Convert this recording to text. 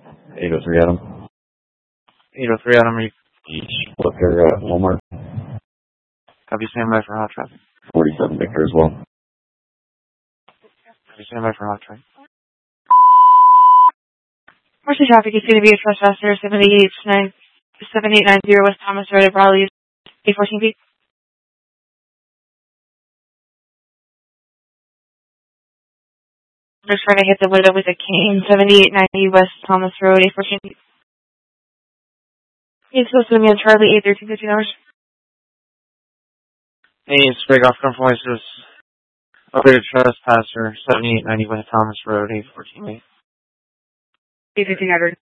803 Adam. 803 Adam, Each Booker Walmart. copy, stand by for hot traffic. 47 Victor as well. Copy, stand by for hot traffic. Commercial traffic is going to be a trespasser 7890 West Thomas Road at Brawley, 814 feet. They're trying to hit the window with a cane, 7890 West Thomas Road, 814 feet. He's supposed to be on Charlie, 813 $15. Hey, it's Big Off Voices. Operator trespasser 7890 West Thomas Road, 814 feet. 81500.